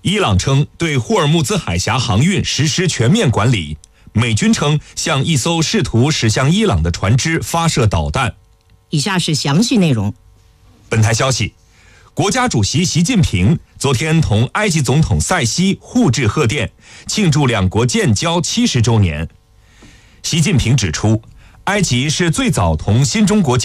伊朗称对霍尔木兹海峡航运实施全面管理。美军称向一艘试图驶向伊朗的船只发射导弹。 以下是详细内容。 本台消息，国家主席习近平昨天同埃及总统塞西互致贺电，庆祝两国建交70周年。习近平指出，埃及是最早同新中国